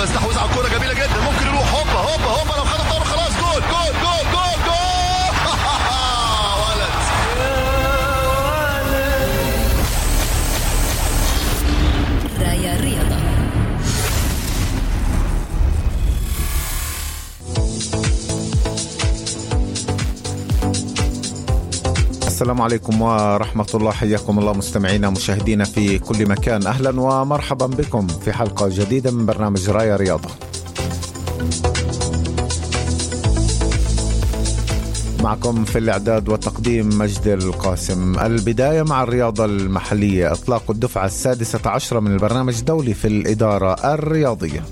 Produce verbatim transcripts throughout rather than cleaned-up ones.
يلا استحوذ على الكرة جميلة جدا، ممكن يروح هوبا هوبا هوبا، لو خد الطار خلاص جول جول جول جول جول. ولد رايا الرياضة. السلام عليكم ورحمة الله، حياكم الله مستمعينا مشاهدينا في كل مكان، أهلا ومرحبا بكم في حلقة جديدة من برنامج رايا رياضة. معكم في الإعداد والتقديم مجد القاسم. البداية مع الرياضة المحلية، إطلاق الدفعة السادسة عشرة من البرنامج الدولي في الإدارة الرياضية.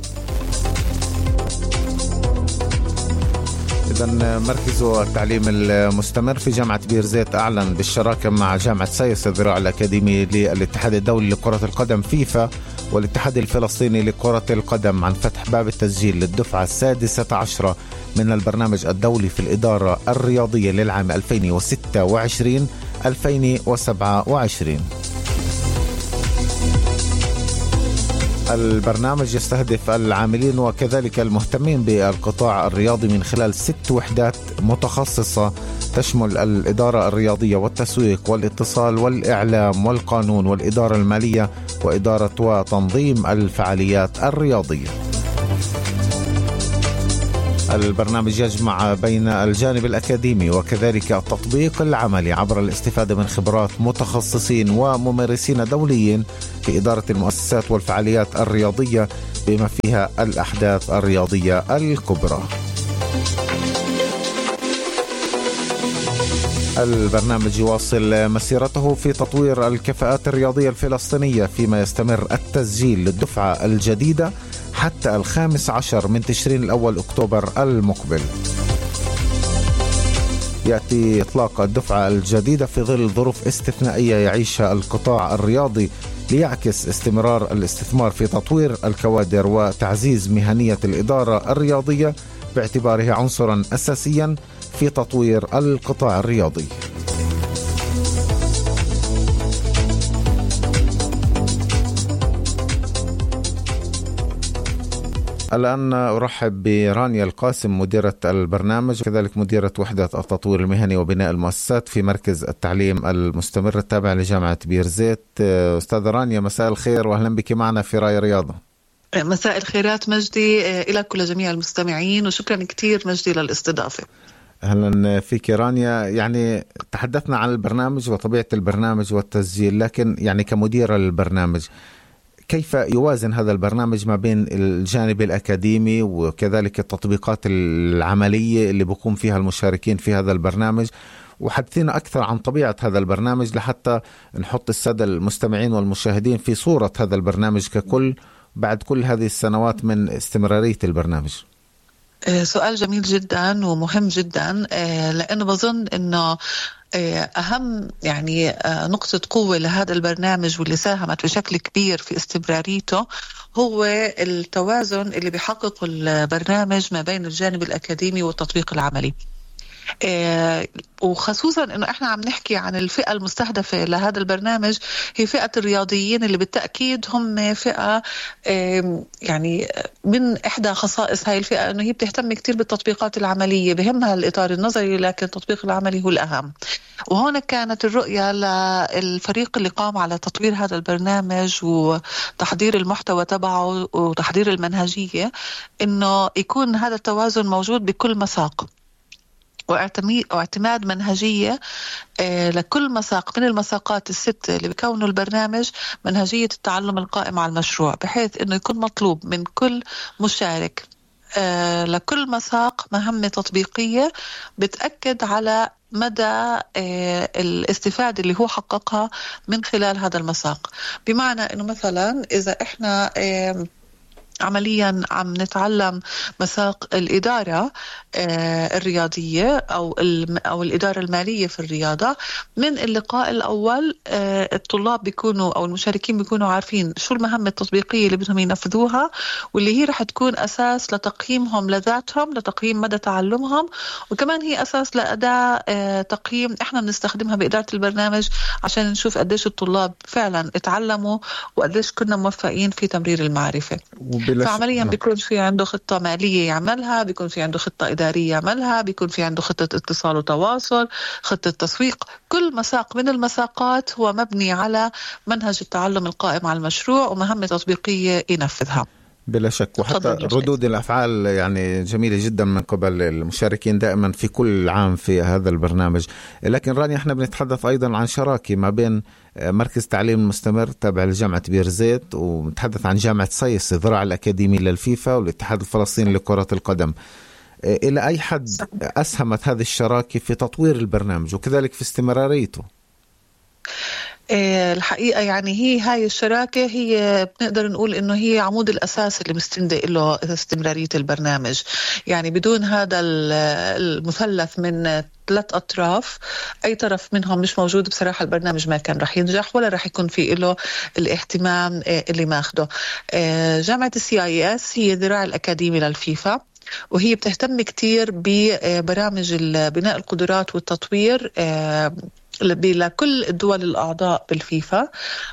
مركز التعليم المستمر في جامعة بيرزيت أعلن بالشراكة مع جامعة سايس الذراع الأكاديمي للاتحاد الدولي لكرة القدم فيفا والاتحاد الفلسطيني لكرة القدم عن فتح باب التسجيل للدفعة السادسة عشرة من البرنامج الدولي في الإدارة الرياضية للعام ألفين وستة وعشرين ألفين وسبعة وعشرين. البرنامج يستهدف العاملين وكذلك المهتمين بالقطاع الرياضي من خلال ست وحدات متخصصة تشمل الإدارة الرياضية والتسويق والاتصال والإعلام والقانون والإدارة المالية وإدارة وتنظيم الفعاليات الرياضية. البرنامج يجمع بين الجانب الأكاديمي وكذلك التطبيق العملي عبر الاستفادة من خبرات متخصصين وممارسين دوليين في إدارة المؤسسات والفعاليات الرياضية بما فيها الأحداث الرياضية الكبرى. البرنامج يواصل مسيرته في تطوير الكفاءات الرياضية الفلسطينية فيما يستمر التسجيل للدفعة الجديدة حتى الخامس عشر من تشرين الأول أكتوبر المقبل. يأتي إطلاق الدفعة الجديدة في ظل ظروف استثنائية يعيشها القطاع الرياضي ليعكس استمرار الاستثمار في تطوير الكوادر وتعزيز مهنية الإدارة الرياضية باعتباره عنصرا أساسيا في تطوير القطاع الرياضي. الآن أرحب برانيا القاسم مديرة البرنامج كذلك مديرة وحدة التطوير المهني وبناء المؤسسات في مركز التعليم المستمر التابع لجامعة بيرزيت. أستاذة رانيا، مساء الخير وأهلا بك معنا في راي رياضة. مساء الخيرات مجدي إلى كل جميع المستمعين، وشكرا كتير مجدي للاستضافة. أهلا فيك رانيا. يعني تحدثنا عن البرنامج وطبيعة البرنامج والتسجيل، لكن يعني كمديرة للبرنامج كيف يوازن هذا البرنامج ما بين الجانب الأكاديمي وكذلك التطبيقات العملية اللي بيقوم فيها المشاركين في هذا البرنامج؟ وحدثينا أكثر عن طبيعة هذا البرنامج لحتى نحط السادة المستمعين والمشاهدين في صورة هذا البرنامج ككل بعد كل هذه السنوات من استمرارية البرنامج. سؤال جميل جدا ومهم جدا، لأنه بظن أنه أهم يعني نقطة قوة لهذا البرنامج واللي ساهمت بشكل كبير في استمراريته هو التوازن اللي بيحققه البرنامج ما بين الجانب الأكاديمي والتطبيق العملي. إيه وخصوصا انه احنا عم نحكي عن الفئة المستهدفة لهذا البرنامج هي فئة الرياضيين اللي بالتأكيد هم فئة إيه يعني من احدى خصائص هاي الفئة انه هي بتهتم كتير بالتطبيقات العملية، بهمها الاطار النظري لكن التطبيق العملي هو الاهم. وهون كانت الرؤية للفريق اللي قام على تطوير هذا البرنامج وتحضير المحتوى تبعه وتحضير المنهجية انه يكون هذا التوازن موجود بكل مساق، واعتماد منهجية لكل مساق من المساقات الست اللي بيكونوا البرنامج منهجية التعلم القائم على المشروع، بحيث انه يكون مطلوب من كل مشارك لكل مساق مهمة تطبيقية بتأكد على مدى الاستفادة اللي هو حققها من خلال هذا المساق. بمعنى انه مثلا اذا احنا عمليا عم نتعلم مساق الإدارة آه الرياضية أو, أو الإدارة المالية في الرياضة، من اللقاء الأول آه الطلاب بيكونوا أو المشاركين بيكونوا عارفين شو المهمة التطبيقية اللي بدهم ينفذوها، واللي هي رح تكون أساس لتقييمهم لذاتهم، لتقييم مدى تعلمهم، وكمان هي أساس لأداء آه تقييم إحنا بنستخدمها بإدارة البرنامج عشان نشوف قديش الطلاب فعلا اتعلموا وقديش كنا موفقين في تمرير المعرفة. فعمليا بيكون في عنده خطة مالية يعملها، بيكون في عنده خطة إدارية يعملها، بيكون في عنده خطة اتصال وتواصل، خطة تسويق. كل مساق من المساقات هو مبني على منهج التعلم القائم على المشروع ومهمة تطبيقية ينفذها. بلا شك. وحتى ردود الأفعال يعني جميلة جدا من قبل المشاركين دائما في كل عام في هذا البرنامج. لكن رانيا احنا بنتحدث أيضا عن شراكة ما بين مركز تعليم مستمر تابع لجامعة بيرزيت، ونتحدث عن جامعة سايس الذراع الأكاديمي للفيفا والاتحاد الفلسطيني لكرة القدم. إلى أي حد أسهمت هذه الشراكة في تطوير البرنامج وكذلك في استمراريته؟ الحقيقة يعني هي هاي الشراكة هي بنقدر نقول إنه هي عمود الأساس اللي مستند له استمرارية البرنامج. يعني بدون هذا المثلث من ثلاث أطراف، أي طرف منهم مش موجود بصراحة البرنامج ما كان رح ينجح ولا رح يكون فيه له الاهتمام اللي ماخده. جامعة السي آي إس هي ذراع الأكاديمي للفيفا، وهي بتهتم كتير ببرامج بناء القدرات والتطوير لكل الدول الأعضاء بالفيفا.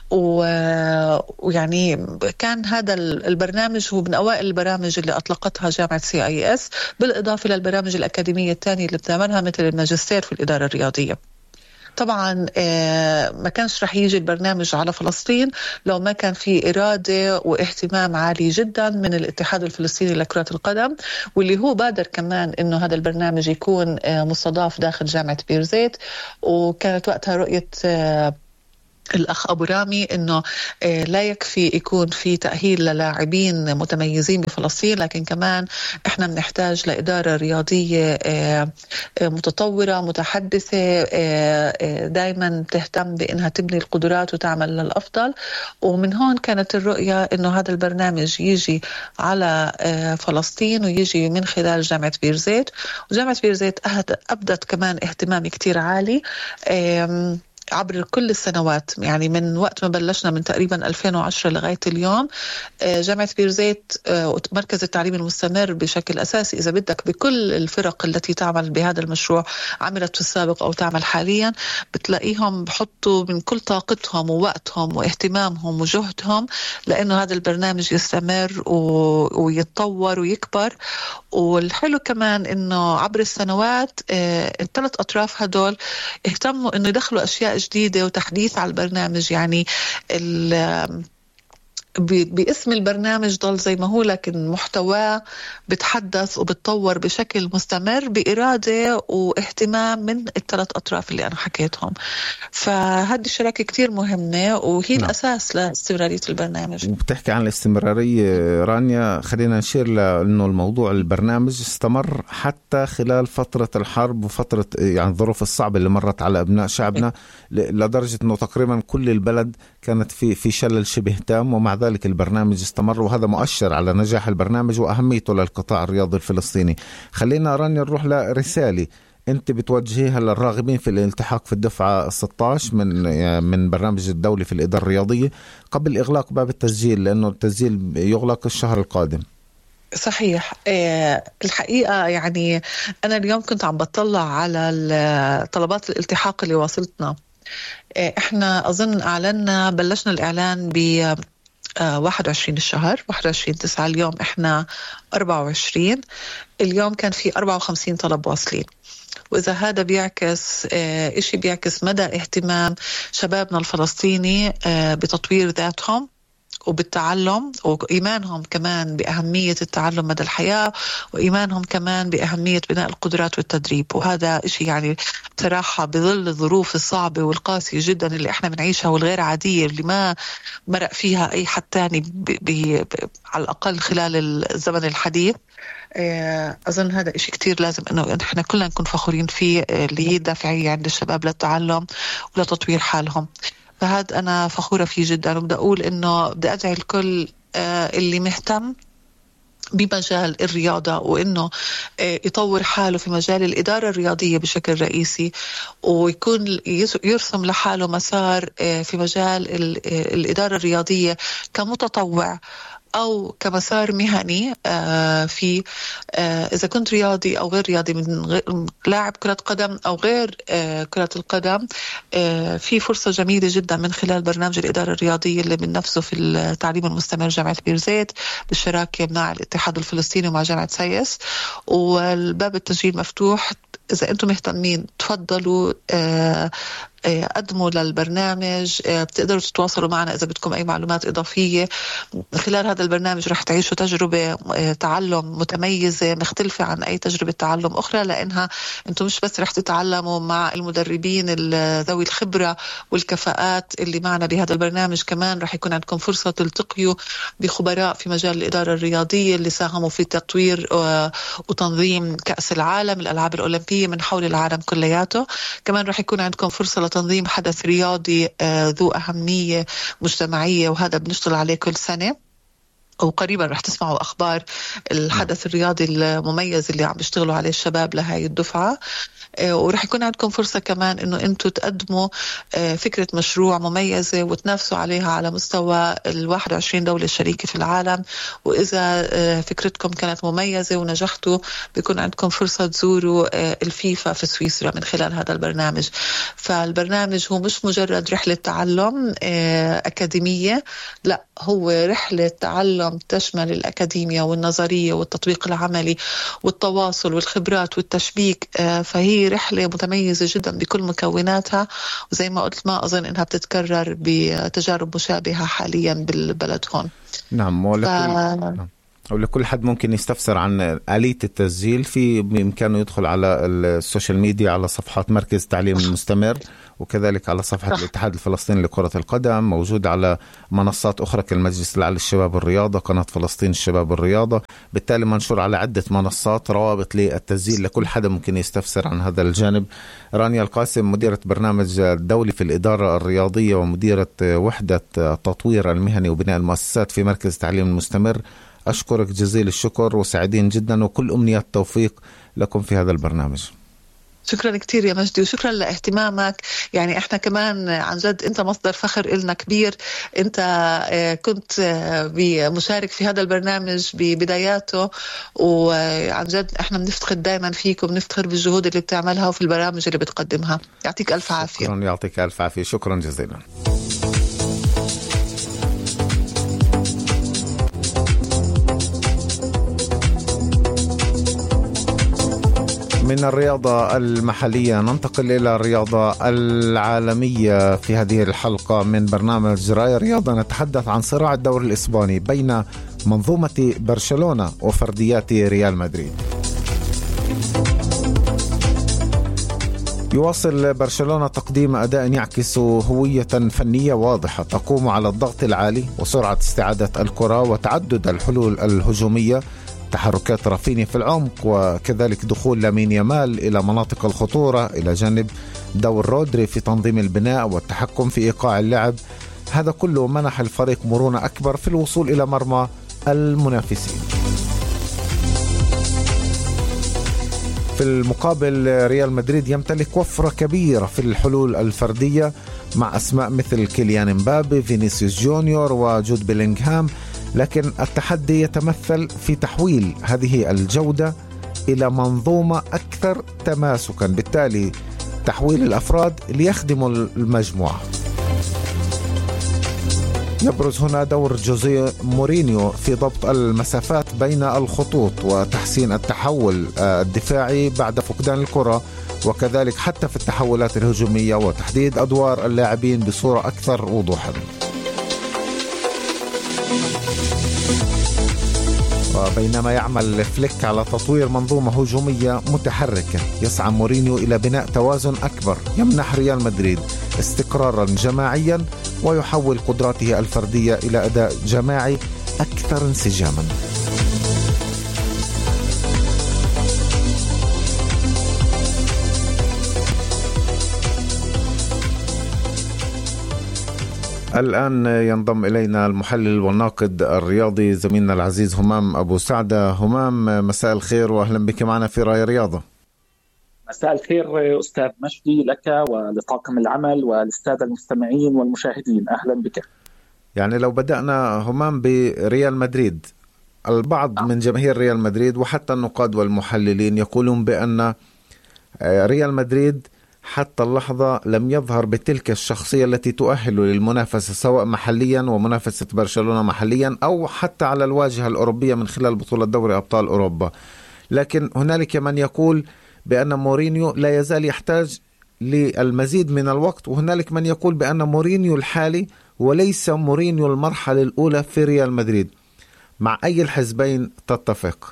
ويعني كان هذا البرنامج هو من أوائل البرامج اللي أطلقتها جامعة سي آي إس، بالإضافة للبرامج الأكاديمية الثانية اللي بتعملها مثل الماجستير في الإدارة الرياضية. طبعا ما كانش رح يجي البرنامج على فلسطين لو ما كان في إرادة واهتمام عالي جدا من الاتحاد الفلسطيني لكرة القدم، واللي هو بادر كمان إنه هذا البرنامج يكون مستضاف داخل جامعة بيرزيت. وكانت وقتها رؤية الأخ أبو رامي إنه لا يكفي يكون في تأهيل للاعبين متميزين بفلسطين، لكن كمان إحنا بنحتاج لإدارة رياضية متطورة متحدثة دايما تهتم بإنها تبني القدرات وتعمل للأفضل. ومن هون كانت الرؤية إنه هذا البرنامج يجي على فلسطين ويجي من خلال جامعة بيرزيت. وجامعة بيرزيت أبدت كمان اهتمام كتير عالي عبر كل السنوات، يعني من وقت ما بلشنا من تقريبا ألفين وعشرة لغاية اليوم. جامعة بيرزيت ومركز التعليم المستمر بشكل أساسي إذا بدك بكل الفرق التي تعمل بهذا المشروع عملت في السابق أو تعمل حاليا، بتلاقيهم بحطوا من كل طاقتهم ووقتهم واهتمامهم وجهدهم لأنه هذا البرنامج يستمر ويتطور ويكبر. والحلو كمان إنه عبر السنوات الثلاث أطراف هدول اهتموا إنه يدخلوا أشياء جديدة وتحديث على البرنامج. يعني باسم البرنامج ضل زي ما هو، لكن محتواه بتحدث وبتطور بشكل مستمر بإرادة واهتمام من الثلاث أطراف اللي أنا حكيتهم. فهذه الشراكة كتير مهمة وهي نعم. الأساس لاستمرارية البرنامج. وبتحكي عن الاستمرارية رانيا، خلينا نشير لأنه الموضوع البرنامج استمر حتى خلال فترة الحرب وفترة يعني الظروف الصعبة اللي مرت على أبناء شعبنا، لدرجة أنه تقريبا كل البلد كانت في في شلل شبه تام، ومع ذلك البرنامج استمر، وهذا مؤشر على نجاح البرنامج وأهميته للقطاع الرياضي الفلسطيني. خلينا رانيا نروح لرسالة أنت بتوجهها للراغبين في الالتحاق في الدفعة ستة عشر من من برنامج الدولي في الإدارة الرياضية قبل إغلاق باب التسجيل، لأنه التسجيل يغلق الشهر القادم. صحيح. الحقيقة يعني أنا اليوم كنت عم بطلع على طلبات الالتحاق اللي واصلتنا. إحنا أظن أعلنا بلشنا الإعلان ب واحد وعشرين الشهر واحد وعشرين تسعة، اليوم إحنا أربعة وعشرين. اليوم كان في أربعة وخمسين طلب واصلين، وإذا هذا بيعكس إشي بيعكس مدى اهتمام شبابنا الفلسطيني بتطوير ذاتهم وبالتعلم، وإيمانهم كمان بأهمية التعلم مدى الحياة، وإيمانهم كمان بأهمية بناء القدرات والتدريب. وهذا إشي يعني بصراحة بظل الظروف الصعبة والقاسية جدا اللي إحنا بنعيشها والغير عادية اللي ما مرق فيها أي حد تاني ب- ب- ب- على الأقل خلال الزمن الحديث. أظن هذا إشي كتير لازم إنه إحنا كلنا نكون فخورين فيه، اللي هي الدافعية عند الشباب للتعلم ولتطوير حالهم. فهذا أنا فخورة فيه جدا، وبدأ أقول إنه بدأ أدعي الكل اللي مهتم بمجال الرياضة وإنه يطور حاله في مجال الإدارة الرياضية بشكل رئيسي، ويكون يرسم لحاله مسار في مجال الإدارة الرياضية كمتطوع أو كمسار مهني في إذا كنت رياضي أو غير رياضي، من لاعب كرة قدم أو غير كرة القدم، في فرصة جميلة جدا من خلال برنامج الإدارة الرياضية اللي بنفسه في التعليم المستمر جامعة بيرزيت بالشراكة مع الاتحاد الفلسطيني ومع جامعة سايس، والباب التسجيل مفتوح. إذا أنتم مهتمين تفضلوا قدموا للبرنامج، بتقدروا تتواصلوا معنا إذا بدكم أي معلومات إضافية. خلال هذا البرنامج رح تعيشوا تجربة تعلم متميزة مختلفة عن أي تجربة تعلم أخرى، لأنها أنتم مش بس رح تتعلموا مع المدربين ذوي الخبرة والكفاءات اللي معنا بهذا البرنامج، كمان رح يكون عندكم فرصة تلتقيوا بخبراء في مجال الإدارة الرياضية اللي ساهموا في تطوير وتنظيم كأس العالم، الألعاب الأولمبية من حول العالم كلياته. كمان رح يكون عندكم فرصة تنظيم حدث رياضي ذو أهمية مجتمعية، وهذا بنشتغل عليه كل سنة، وقريبا رح تسمعوا أخبار الحدث الرياضي المميز اللي عم بيشتغلوا عليه الشباب لهاي الدفعة. ورح يكون عندكم فرصة كمان إنه أنتوا تقدموا فكرة مشروع مميزة وتنافسوا عليها على مستوى الواحد وعشرين دولة الشريكة في العالم. وإذا فكرتكم كانت مميزة ونجحتوا، بيكون عندكم فرصة تزوروا الفيفا في سويسرا من خلال هذا البرنامج. فالبرنامج هو مش مجرد رحلة تعلم أكاديمية، لا، هو رحلة تعلم تشمل الأكاديمية والنظرية والتطبيق العملي والتواصل والخبرات والتشبيك. فهي رحلة متميزة جدا بكل مكوناتها، وزي ما قلت ما أظن إنها بتتكرر بتجارب مشابهة حاليا بالبلد هون. نعم. ولكل, ف... نعم. ولكل حد ممكن يستفسر عن آلية التسجيل، في بإمكانه يدخل على السوشيال ميديا على صفحات مركز التعليم المستمر، وكذلك على صفحة صح. الاتحاد الفلسطيني لكرة القدم، موجود على منصات أخرى كالمجلس الأعلى للشباب الرياضة، قناة فلسطين الشباب الرياضة. بالتالي منشور على عدة منصات روابط للتسجيل لكل حدا ممكن يستفسر عن هذا الجانب. رانيا القاسم، مديرة برنامج الدولي في الإدارة الرياضية ومديرة وحدة التطوير المهني وبناء المؤسسات في مركز التعليم المستمر، أشكرك جزيل الشكر وسعيدين جدا، وكل أمنيات التوفيق لكم في هذا البرنامج. شكرا كتير يا مجدي، وشكرا لاهتمامك. يعني احنا كمان عن جد انت مصدر فخر إلنا كبير. انت كنت مشارك في هذا البرنامج ببداياته، وعن جد احنا بنفتخر دائما فيك وبنفتخر بالجهود اللي بتعملها وفي البرامج اللي بتقدمها. يعطيك ألف عافية. شكرا. يعطيك ألف عافية. شكرا جزيلا. من الرياضة المحلية ننتقل إلى الرياضة العالمية. في هذه الحلقة من برنامج راية رياضة نتحدث عن صراع الدوري الإسباني بين منظومة برشلونة وفرديات ريال مدريد. يواصل برشلونة تقديم أداء يعكس هوية فنية واضحة تقوم على الضغط العالي وسرعة استعادة الكرة وتعدد الحلول الهجومية، تحركات رافينيا في العمق، وكذلك دخول لامين يامال إلى مناطق الخطورة، إلى جانب دور رودري في تنظيم البناء والتحكم في إيقاع اللعب. هذا كله منح الفريق مرونة أكبر في الوصول إلى مرمى المنافسين. في المقابل ريال مدريد يمتلك وفرة كبيرة في الحلول الفردية مع أسماء مثل كيليان مبابي، فينيسيوس جونيور وجود بيلينغهام، لكن التحدي يتمثل في تحويل هذه الجودة إلى منظومة أكثر تماسكا، بالتالي تحويل الأفراد ليخدموا المجموعة. يبرز هنا دور جوزيه مورينيو في ضبط المسافات بين الخطوط وتحسين التحول الدفاعي بعد فقدان الكرة، وكذلك حتى في التحولات الهجومية وتحديد أدوار اللاعبين بصورة أكثر وضوحا. وبينما يعمل فليك على تطوير منظومة هجومية متحركة، يسعى مورينيو إلى بناء توازن أكبر يمنح ريال مدريد استقرارا جماعيا ويحول قدراته الفردية إلى أداء جماعي أكثر انسجاما. الآن ينضم إلينا المحلل والناقد الرياضي زميلنا العزيز همام أبو سعدة. همام، مساء الخير وأهلا بك معنا في راية رياضة. مساء الخير أستاذ مجدي، لك ولطاقم العمل والسادة المستمعين والمشاهدين، أهلا بك. يعني لو بدأنا همام بريال مدريد، البعض من جماهير ريال مدريد وحتى النقاد والمحللين يقولون بأن ريال مدريد حتى اللحظة لم يظهر بتلك الشخصية التي تؤهل للمنافسة سواء محليا ومنافسة برشلونة محليا أو حتى على الواجهة الأوروبية من خلال بطولة دوري أبطال أوروبا. لكن هنالك من يقول بأن مورينيو لا يزال يحتاج للمزيد من الوقت، وهنالك من يقول بأن مورينيو الحالي وليس مورينيو المرحلة الأولى في ريال مدريد. مع أي الحزبين تتفق؟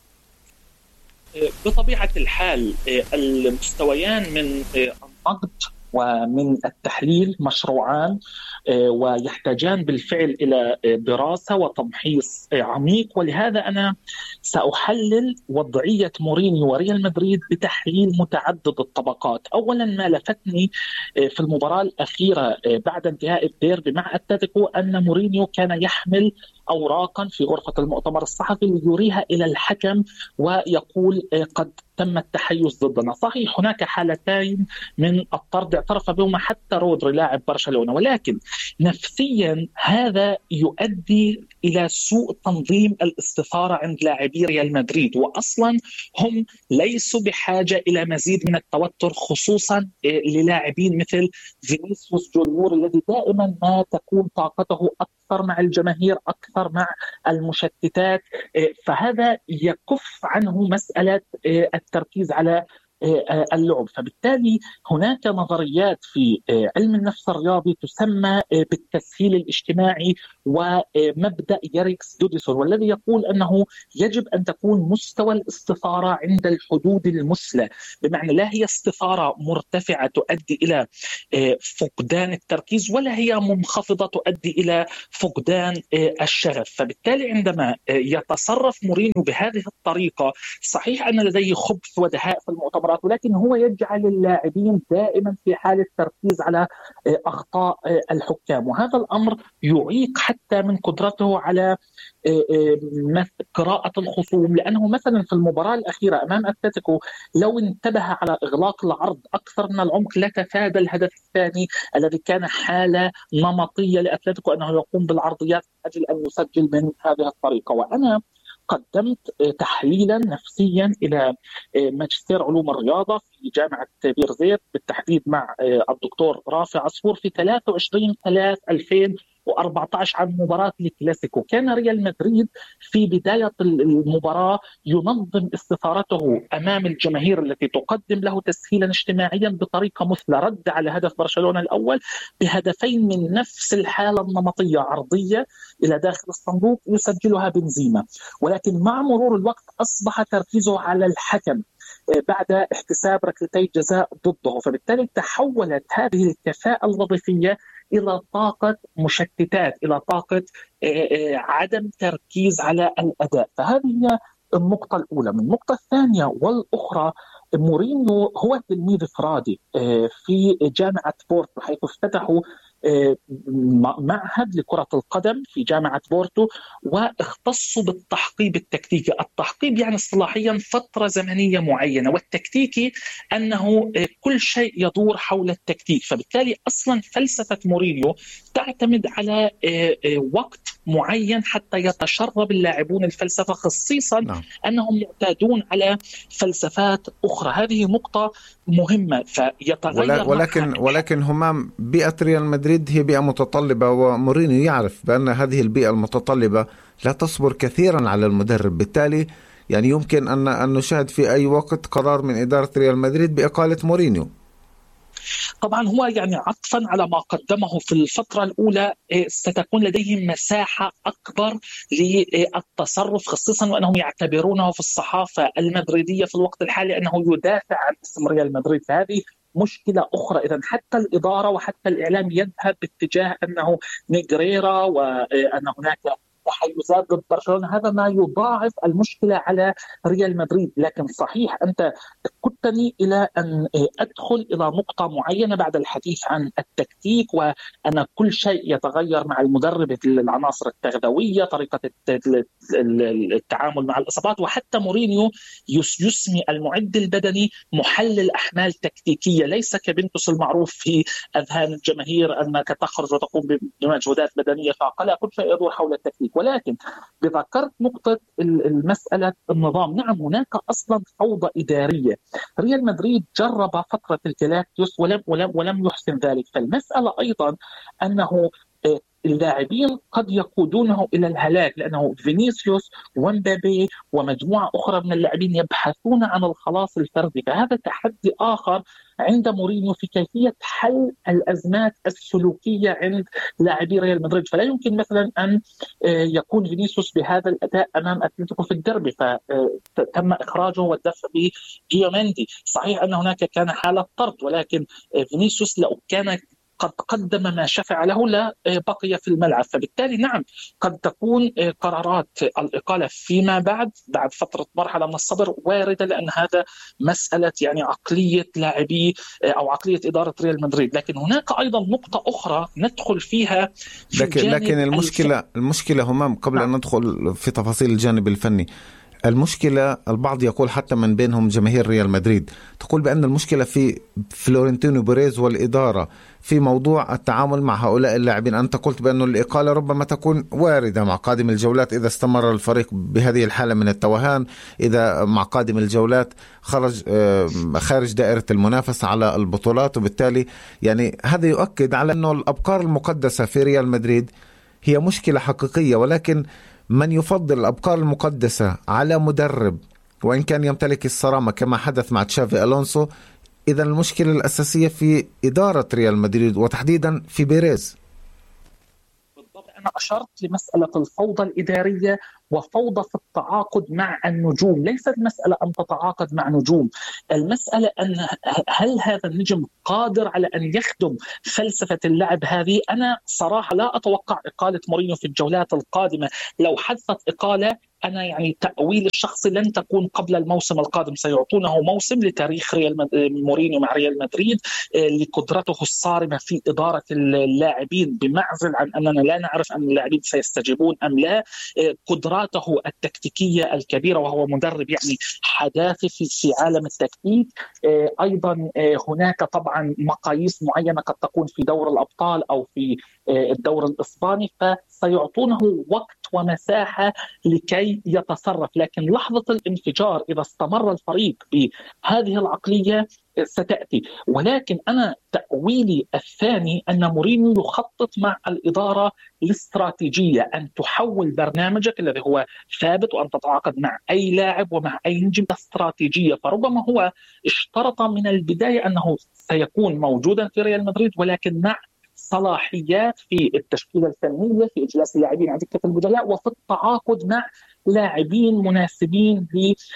بطبيعة الحال المستويان من النقد ومن التحليل مشروعان ويحتاجان بالفعل إلى دراسة وتمحيص عميق، ولهذا أنا سأحلل وضعية مورينيو وريال مدريد بتحليل متعدد الطبقات. أولا ما لفتني في المباراة الأخيرة بعد انتهاء الديربي مع أتلتيكو أن مورينيو كان يحمل أوراقا في غرفة المؤتمر الصحفي ليريها إلى الحكم ويقول قد تم التحيز ضدنا. صحيح هناك حالتين من الطرد اعترف بهما حتى رودري لاعب برشلونة، ولكن نفسيا هذا يؤدي إلى سوء تنظيم الاستثارة عند لاعبي ريال مدريد، وأصلا هم ليسوا بحاجة إلى مزيد من التوتر، خصوصا للاعبين مثل فينيسيوس جونيور الذي دائما ما تكون طاقته أكثر مع الجماهير أكثر مع المشتتات، فهذا يكف عنه مسألة التركيز على اللعب. فبالتالي هناك نظريات في علم النفس الرياضي تسمى بالتسهيل الاجتماعي ومبدأ يريكس دوديسون، والذي يقول أنه يجب أن تكون مستوى الاستثارة عند الحدود المثلى، بمعنى لا هي استثارة مرتفعة تؤدي إلى فقدان التركيز ولا هي منخفضة تؤدي إلى فقدان الشغف. فبالتالي عندما يتصرف مورينيو بهذه الطريقة، صحيح أن لديه خبث ودهاء في المؤتمرات، ولكن هو يجعل اللاعبين دائما في حالة تركيز على أخطاء الحكام، وهذا الأمر يعيق حتى من قدرته على قراءة الخصوم. لأنه مثلا في المباراة الأخيرة أمام أتلتيكو لو انتبه على إغلاق العرض أكثر من العمق لتفادى الهدف الثاني الذي كان حالة نمطية لأتلتيكو أنه يقوم بالعرضيات من أجل أن يسجل من هذه الطريقة. وأنا قدمت تحليلا نفسيا إلى ماجستير علوم الرياضة في جامعة بيرزيت بالتحديد مع الدكتور رافع عصفور في ثلاثة وعشرين ثلاثة ألفين وأربعة عشر عن مباراة الكلاسيكو. كان ريال مدريد في بداية المباراة ينظم استثارته أمام الجماهير التي تقدم له تسهيلا اجتماعيا بطريقة مثلى، رد على هدف برشلونة الأول بهدفين من نفس الحالة النمطية، عرضية إلى داخل الصندوق يسجلها بنزيما. ولكن مع مرور الوقت أصبح تركيزه على الحكم بعد احتساب ركلتي جزاء ضده، فبالتالي تحولت هذه الكفاءة الوظيفية إلى طاقة مشتتات، إلى طاقة عدم تركيز على الأداء. فهذه هي النقطة الأولى. من النقطة الثانية والأخرى، مورينيو هو تلميذ فرادي في جامعة بورتو، حيث افتتحوا معهد لكرة القدم في جامعة بورتو واختصوا بالتحقيب التكتيكي. التحقيب يعني اصطلاحيا فترة زمنية معينة، والتكتيكي أنه كل شيء يدور حول التكتيك. فبالتالي أصلا فلسفة مورينيو تعتمد على وقت معين حتى يتشرب اللاعبون الفلسفة، خصيصا نعم. أنهم معتادون على فلسفات أخرى. هذه نقطة مهمة. فيتغير ولكن ولكن همام بيئة ريال مدريد هي بيئة متطلبة، ومورينيو يعرف بأن هذه البيئة المتطلبة لا تصبر كثيرا على المدرب. بالتالي يعني يمكن أن أن نشاهد في أي وقت قرار من إدارة ريال مدريد بإقالة مورينيو. طبعا هو يعني عطفا على ما قدمه في الفترة الأولى ستكون لديهم مساحة أكبر للتصرف، خصوصا وأنهم يعتبرونه في الصحافة المدريدية في الوقت الحالي أنه يدافع عن اسم ريال مدريد. فهذه مشكلة أخرى. إذن حتى الإدارة وحتى الإعلام يذهب باتجاه أنه نيغريرا وأن هناك تحيزات ضد برشلونة، هذا ما يضاعف المشكلة على ريال مدريد. لكن صحيح أنت قدتني إلى أن أدخل إلى نقطة معينة بعد الحديث عن التكتيك، وأن كل شيء يتغير مع المدرب، العناصر التغذوية، طريقة التعامل مع الإصابات، وحتى مورينيو يسمي المعد البدني محلل أحمال تكتيكية، ليس كبنتوس المعروف في أذهان الجماهير أنك تخرج وتقوم بمجهودات بدنية ثاقلة، كل شيء يدور حول التكتيك. ولكن بذكرت نقطة المسألة النظام، نعم هناك أصلا فوضى إدارية. ريال مدريد جرب فترة الجلاكتيوس ولم, ولم, ولم يحسن ذلك. فالمسألة أيضا أنه اللاعبين قد يقودونه إلى الهلاك، لأنه فينيسيوس ومبابي ومجموعة أخرى من اللاعبين يبحثون عن الخلاص الفردي. فهذا تحدي آخر عند مورينيو في كيفية حل الأزمات السلوكية عند لاعبي ريال مدريد. فلا يمكن مثلا أن يكون فينيسيوس بهذا الأداء أمام أتلتيكو في الدربي فتم إخراجه والدفع بجيوميندي. صحيح أن هناك كان حالة طرد، ولكن فينيسيوس لو كان قد قدم ما شفع له لا بقي في الملعب. فبالتالي نعم قد تكون قرارات الإقالة فيما بعد بعد فترة مرحلة من الصبر واردة، لأن هذا مسألة يعني عقلية لاعبي أو عقلية إدارة ريال مدريد. لكن هناك أيضا نقطة أخرى ندخل فيها في لكن, لكن المشكلة الف... المشكلة همام قبل أن ندخل في تفاصيل الجانب الفني، المشكلة البعض يقول حتى من بينهم جماهير ريال مدريد تقول بأن المشكلة في فلورنتينو بيريز والإدارة في موضوع التعامل مع هؤلاء اللاعبين. أنت قلت بأن الإقالة ربما تكون واردة مع قادم الجولات إذا استمر الفريق بهذه الحالة من التوهان، إذا مع قادم الجولات خرج خارج دائرة المنافسة على البطولات، وبالتالي يعني هذا يؤكد على أنه الأبقار المقدسة في ريال مدريد هي مشكلة حقيقية. ولكن من يفضل الأبقار المقدسة على مدرب وإن كان يمتلك الصرامة كما حدث مع تشافي ألونسو، إذا المشكلة الأساسية في إدارة ريال مدريد وتحديدا في بيريز. بالضبط، أنا أشرت لمسألة الفوضى الإدارية وفوضى في التعاقد مع النجوم. ليست المسألة أن تتعاقد مع نجوم، المسألة أن هل هذا النجم قادر على أن يخدم فلسفة اللعب هذه. أنا صراحة لا أتوقع إقالة مورينيو في الجولات القادمة. لو حدثت إقالة أنا يعني تأويل الشخصي لن تكون قبل الموسم القادم، سيعطونه موسم لتاريخ ريال مد... مورينيو مع ريال مدريد، لقدرته الصارمة في إدارة اللاعبين، بمعزل عن أننا لا نعرف أن اللاعبين سيستجيبون أم لا، قدراته التكتيكية الكبيرة وهو مدرب يعني حداثي في عالم التكتيك. أيضا هناك طبعا مقاييس معينة قد تكون في دور الأبطال أو في الدور الإسباني، فسيعطونه وقت ومساحة لكي يتصرف. لكن لحظة الانفجار إذا استمر الفريق بهذه العقلية ستأتي. ولكن أنا تأويلي الثاني أن مورينيو يخطط مع الإدارة الاستراتيجية، أن تحول برنامجك الذي هو ثابت وأن تتعاقد مع أي لاعب ومع أي نجم استراتيجية. فربما هو اشترط من البداية أنه سيكون موجودا في ريال مدريد، ولكن مع صلاحيات في التشكيلة الفنية، في إجلاس اللاعبين على دكة البدلاء، وفي التعاقد مع لاعبين مناسبين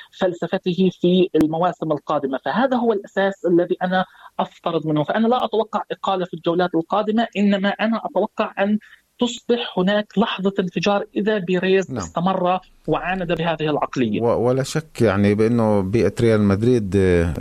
لفلسفته في المواسم القادمة. فهذا هو الأساس الذي أنا أفترض منه. فأنا لا أتوقع إقالة في الجولات القادمة، إنما أنا أتوقع أن تصبح هناك لحظة انفجار إذا بيريز نعم. استمر وعاند بهذه العقلية. ولا شك يعني بأنه بيئة ريال مدريد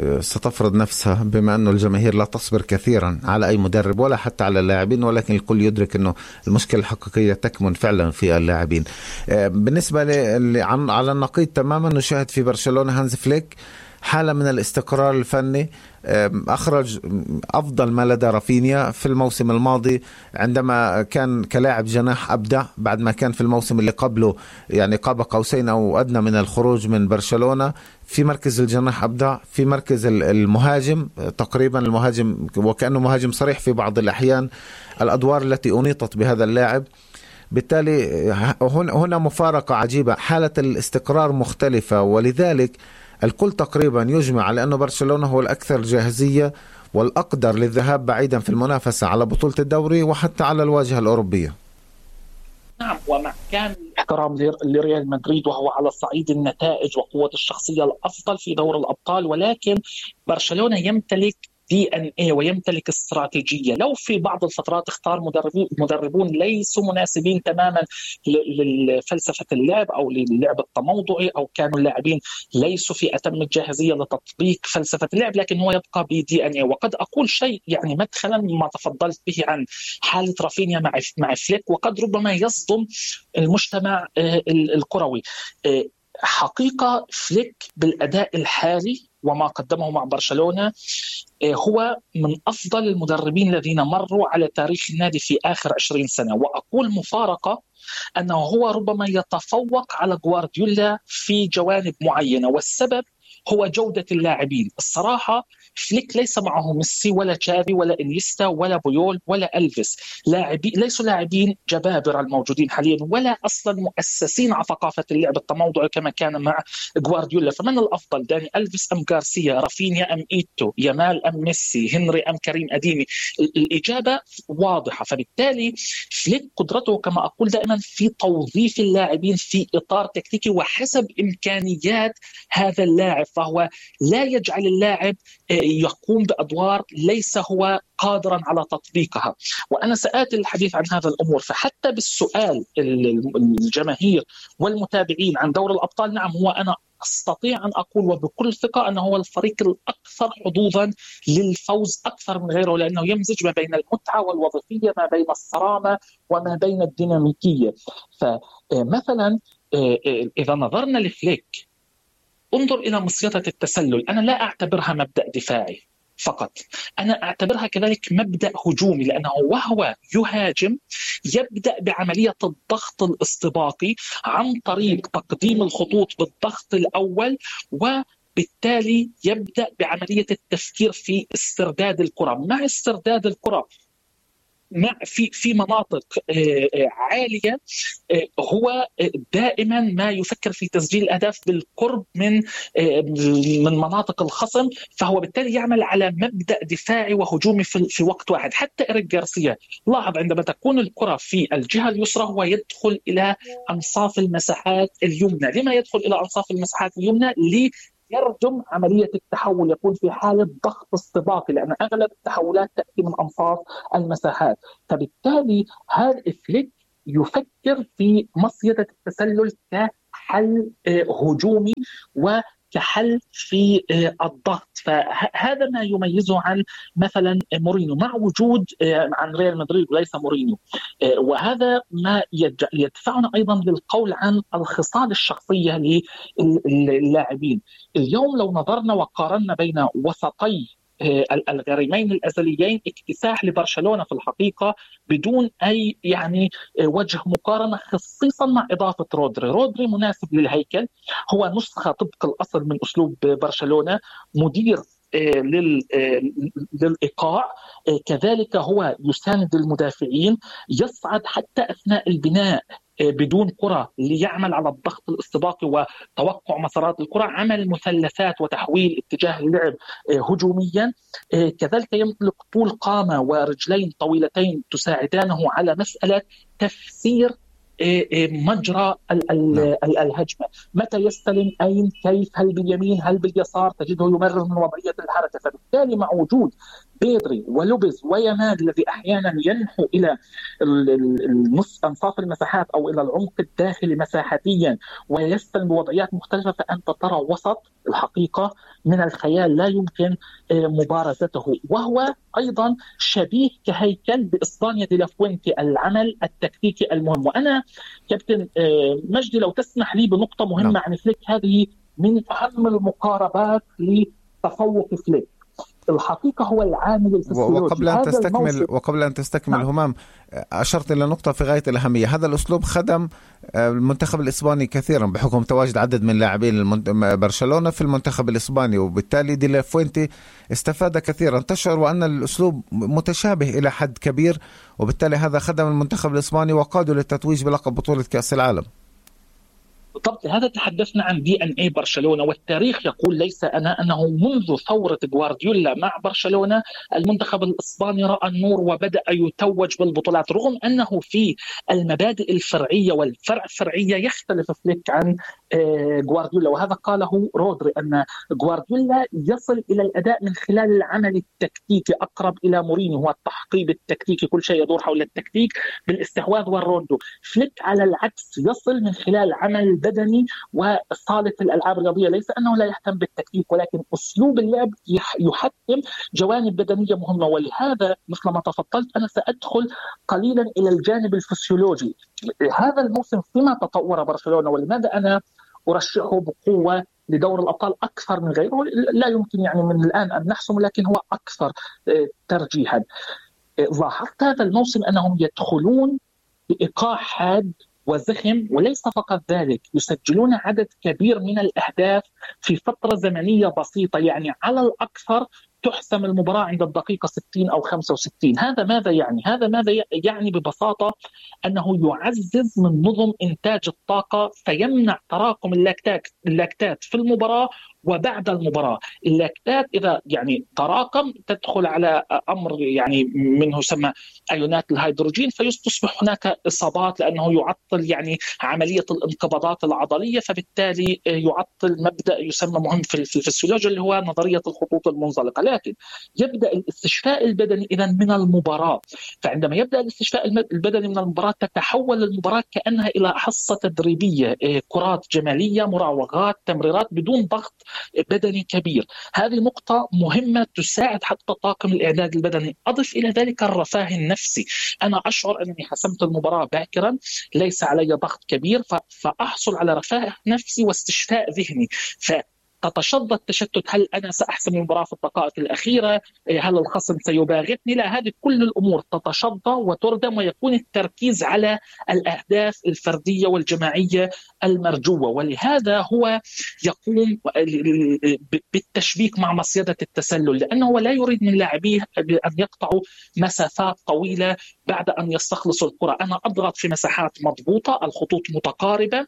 ستفرض نفسها، بما أنه الجماهير لا تصبر كثيرا على أي مدرب ولا حتى على اللاعبين، ولكن الكل يدرك أنه المشكلة الحقيقية تكمن فعلا في اللاعبين. بالنسبة لي على النقيض تماما نشاهد في برشلونة هانز فليك حالة من الاستقرار الفني. أخرج أفضل ما لدى رافينيا في الموسم الماضي عندما كان كلاعب جناح أبدع، بعد ما كان في الموسم اللي قبله يعني قاب قوسين أو أدنى من الخروج من برشلونة. في مركز الجناح أبدع، في مركز المهاجم تقريبا المهاجم وكأنه مهاجم صريح في بعض الأحيان، الأدوار التي أنيطت بهذا اللاعب. بالتالي هنا مفارقة عجيبة، حالة الاستقرار مختلفة، ولذلك الكل تقريبا يجمع على أنه برشلونة هو الأكثر جاهزية والأقدر للذهاب بعيدا في المنافسة على بطولة الدوري وحتى على الواجهة الأوروبية. نعم، ومع كان احترام لريال مدريد وهو على صعيد النتائج وقوة الشخصية الأفضل في دور الأبطال، ولكن برشلونة يمتلك دي ان اي ويمتلك استراتيجيه. لو في بعض الفترات اختار مدربون مدربون ليسوا مناسبين تماما لفلسفه اللعب او للعب التموضعي، او كانوا اللاعبين ليسوا في اتم الجاهزيه لتطبيق فلسفه اللعب، لكن هو يبقى بدي ان اي. وقد اقول شيء يعني مدخلا ما تفضلت به عن حاله رافينيا مع مع فليك، وقد ربما يصدم المجتمع الكروي. حقيقة فليك بالأداء الحالي وما قدمه مع برشلونة هو من أفضل المدربين الذين مروا على تاريخ النادي في آخر عشرين سنة. وأقول مفارقة أنه هو ربما يتفوق على غوارديولا في جوانب معينة، والسبب هو جودة اللاعبين. الصراحة فليك ليس معه ميسي ولا تشافي ولا إنيستا ولا بويول ولا ألفيس، لاعبين ليسوا لاعبين جبابرة الموجودين حاليا، ولا أصلا مؤسسين على ثقافة اللعب التموضعي كما كان مع غوارديولا. فمن الأفضل، داني ألفيس أم غارسيا، رافينيا أم إيتو، يامال أم ميسي، هنري أم كريم أديمي؟ الإجابة واضحة. فبالتالي فليك قدرته كما أقول دائما في توظيف اللاعبين في إطار تكتيكي وحسب إمكانيات هذا اللاعب، فهو لا يجعل اللاعب يقوم بأدوار ليس هو قادرا على تطبيقها. وأنا سآتي الحديث عن هذا الأمور. فحتى بالسؤال الجماهير والمتابعين عن دور الأبطال، نعم هو أنا أستطيع أن أقول وبكل ثقة أنه هو الفريق الأكثر حظوظا للفوز أكثر من غيره، لأنه يمزج ما بين المتعة والوظيفية، ما بين الصرامة وما بين الديناميكية. فمثلا إذا نظرنا لفليك، انظر إلى مصيدة التسلل. أنا لا أعتبرها مبدأ دفاعي فقط، أنا أعتبرها كذلك مبدأ هجومي، لأنه وهو يهاجم يبدأ بعملية الضغط الاستباقي عن طريق تقديم الخطوط بالضغط الأول، وبالتالي يبدأ بعملية التفكير في استرداد الكرة. مع استرداد الكرة مع في في مناطق عالية هو دائما ما يفكر في تسجيل الأهداف بالقرب من من مناطق الخصم، فهو بالتالي يعمل على مبدأ دفاعي وهجومي في في وقت واحد. حتى إيريك غارسيا لاحظ عندما تكون الكرة في الجهة اليسرى هو يدخل إلى أنصاف المساحات اليمنى. لما يدخل إلى أنصاف المساحات اليمنى؟ لي يرجم عملية التحول، يكون في حالة ضغط استباقي، لأن أغلب التحولات تأتي من أنصاف المساحات. فبالتالي هذا فليك يفكر في مصيدة التسلل كحل هجومي وكحل في الضغط. فهذا ما يميزه عن مثلا مورينيو، مع وجود عن ريال مدريد وليس مورينيو. وهذا ما يدفعنا أيضا للقول عن الخصال الشخصية للاعبين. اليوم لو نظرنا وقارنا بين وسطي الغريمين الأزليين، اكتساح لبرشلونة في الحقيقة بدون أي يعني وجه مقارنة، خصيصا مع إضافة رودري. رودري مناسب للهيكل، هو نسخة طبق الأصل من أسلوب برشلونة، مدير للإيقاع، كذلك هو يساند المدافعين، يصعد حتى أثناء البناء بدون كرة ليعمل على الضغط الاستباقي وتوقع مسارات الكرة، عمل مثلثات وتحويل اتجاه اللعب هجوميا، كذلك يملك طول قامة ورجلين طويلتين تساعدانه على مسألة تفسير مجرى الهجمة، متى يستلم أين كيف، هل باليمين هل باليسار، تجده يمرر من وضعية الحركة. فبالتالي مع وجود بيدري ولوبيز ويامال الذي أحيانا ينحو إلى النص أنصاف المساحات أو إلى العمق الداخلي مساحتيا ويستلم بوضعيات مختلفة، فأنت ترى وسط الحقيقة من الخيال لا يمكن مبارزته. وهو أيضا شبيه كهيكل بإسبانيا دي لافوينتي، العمل التكتيكي المهم. وأنا كابتن مجدي لو تسمح لي بنقطة مهمة نعم. عن فليك، هذه من أهم المقاربات لتفوق فليك الحقيقة هو العامل الفسيولوجي. وقبل أن تستكمل وقبل أن تستكمل نعم. همام، أشرت إلى نقطة في غاية الأهمية. هذا الأسلوب خدم المنتخب الإسباني كثيرا بحكم تواجد عدد من لاعبين برشلونة في المنتخب الإسباني، وبالتالي دي لافوينتي استفاد كثيرا. تشعر وأن الأسلوب متشابه إلى حد كبير، وبالتالي هذا خدم المنتخب الإسباني وقاده للتتويج بلقب بطولة كأس العالم. بالضبط، هذا تحدثنا عن دي ان اي برشلونة، والتاريخ يقول ليس انا انه منذ ثورة غوارديولا مع برشلونة المنتخب الاسباني راى النور وبدا يتوج بالبطولات، رغم انه في المبادئ الفرعية والفرع الفرعية يختلف فليك عن غوارديولا، وهذا قاله رودري أن غوارديولا يصل إلى الأداء من خلال العمل التكتيكي، أقرب إلى مورينيو، هو التحقيب التكتيكي، كل شيء يدور حول التكتيك بالاستحواذ والروندو. فليك على العكس يصل من خلال عمل بدني وصالة الألعاب الرياضية، ليس أنه لا يهتم بالتكتيك ولكن أسلوب اللعب يحتم جوانب بدنية مهمة. ولهذا مثل ما تفضلت أنا سأدخل قليلا إلى الجانب الفسيولوجي. هذا الموسم فيما تطور برشلونة، ولماذا أنا أرشحه بقوة لدور الأبطال أكثر من غيره، لا يمكن يعني من الآن أن نحسم، لكن هو أكثر ترجيحا. لاحظت هذا الموسم أنهم يدخلون بإيقاع حاد وزخم، وليس فقط ذلك، يسجلون عدد كبير من الأهداف في فترة زمنية بسيطة، يعني على الأكثر تحسم المباراة عند الدقيقة ستين أو خمسة وستين. هذا ماذا يعني؟ هذا ماذا يعني ببساطة أنه يعزز من نظم إنتاج الطاقة، فيمنع تراكم اللاكتات اللاكتات في المباراة وبعد المباراة. اللاكتات إذا يعني تراكم تدخل على أمر يعني منه يسمى أيونات الهيدروجين، فيصبح هناك إصابات لأنه يعطل يعني عملية الانقباضات العضلية، فبالتالي يعطل مبدأ يسمى مهم في الفسيولوجيا اللي هو نظرية الخطوط المنزلقة. لكن يبدأ الاستشفاء البدني إذا من المباراة، فعندما يبدأ الاستشفاء البدني من المباراة تتحول المباراة كأنها إلى حصة تدريبية، كرات جمالية، مراوغات، تمريرات بدون ضغط بدني كبير. هذه نقطة مهمة تساعد حتى طاقم الإعداد البدني. أضف إلى ذلك الرفاه النفسي، أنا أشعر أنني حسمت المباراة باكرا، ليس علي ضغط كبير، فأحصل على رفاه نفسي واستشفاء ذهني. ف تتشظى التشتت، هل أنا سأحسم المباراة في الدقائق الأخيرة؟ هل الخصم سيباغتني؟ لا، هذه كل الأمور تتشظى وتردم، ويكون التركيز على الأهداف الفردية والجماعية المرجوة. ولهذا هو يقوم بالتشبيك مع مصيدة التسلل، لأنه لا يريد من لاعبيه أن يقطعوا مسافات طويلة بعد أن يستخلصوا الكرة. أنا أضغط في مساحات مضبوطة، الخطوط متقاربة،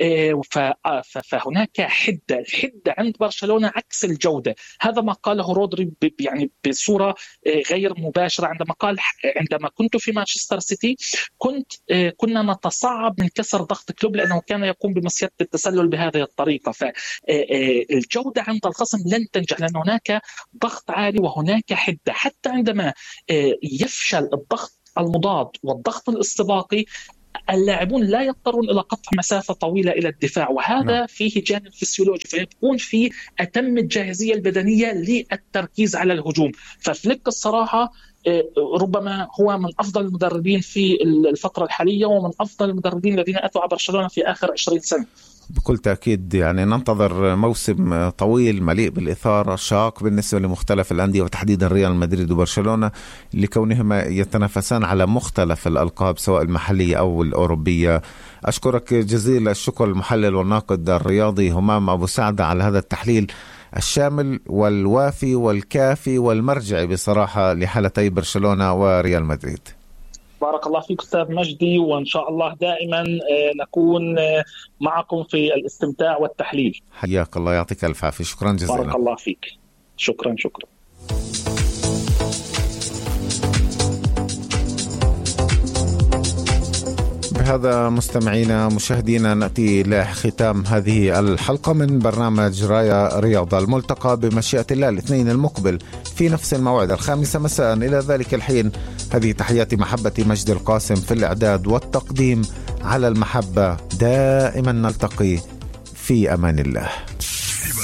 فهناك حدة. الحدة عند برشلونة عكس الجودة. هذا ما قاله رودري يعني بصورة غير مباشرة عندما قال عندما كنت في مانشستر سيتي كنت كنا نتصعب من كسر ضغط كلوب لأنه كان يقوم بمصيدة التسلل بهذه الطريقة. فالجودة عند الخصم لن تنجح لأن هناك ضغط عالي وهناك حدة. حتى عندما يفشل الضغط المضاد والضغط الاستباقي اللاعبون لا يضطرون إلى قطع مسافة طويلة إلى الدفاع، وهذا فيه جانب فسيولوجي، فيكون في أتم الجاهزية البدنية للتركيز على الهجوم. ففليك الصراحة ربما هو من أفضل المدربين في الفترة الحالية ومن أفضل المدربين الذين أتوا على برشلونة في آخر عشرين سنة. بكل تأكيد يعني ننتظر موسم طويل مليء بالإثارة، شاق بالنسبة لمختلف الأندية وتحديدا ريال مدريد وبرشلونة لكونهما يتنافسان على مختلف الألقاب سواء المحلية أو الأوروبية. أشكرك جزيل الشكر المحلل والناقد الرياضي همام أبو سعدة على هذا التحليل الشامل والوافي والكافي والمرجعي بصراحة لحالتي برشلونة وريال مدريد. بارك الله فيك أستاذ مجدي، وإن شاء الله دائما نكون معكم في الاستمتاع والتحليل. حياك الله، يعطيك ألف عافية، شكرا جزيلا. بارك الله فيك، شكرا شكرا. بهذا مستمعينا مشاهدينا نأتي لختام هذه الحلقة من برنامج رايا رياضة، الملتقى بمشيئة الله الاثنين المقبل في نفس الموعد الخامسة مساء. إلى ذلك الحين هذه تحياتي محبتي مجد القاسم في الإعداد والتقديم. على المحبة دائما نلتقي، في أمان الله.